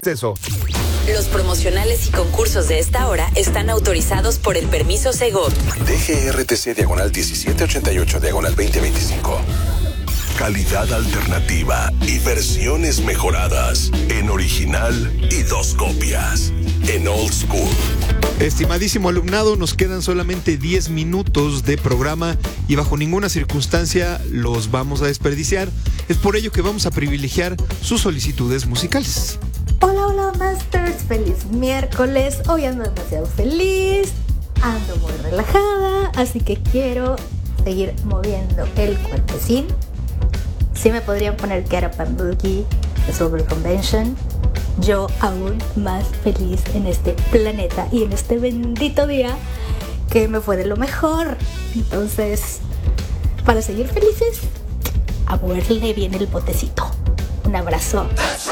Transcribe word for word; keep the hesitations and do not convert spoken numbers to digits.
Eso. Los promocionales y concursos de esta hora están autorizados por el permiso Segov. D G R T C diagonal diecisiete ochenta y ocho diagonal veinte veinticinco. Calidad alternativa y versiones mejoradas en original y dos copias en Old School. Estimadísimo alumnado, nos quedan solamente diez minutos de programa y bajo ninguna circunstancia los vamos a desperdiciar. Es por ello que vamos a privilegiar sus solicitudes musicales. Hola, hola, Masters. Feliz miércoles. Hoy ando demasiado feliz. Ando muy relajada. Así que quiero seguir moviendo el cuerpecín. Sí me podrían poner Get Up and Boogie de Sober Convention. Yo aún más feliz en este planeta y en este bendito día que me fue de lo mejor. Entonces, para seguir felices, a moverle bien el botecito. Un abrazo.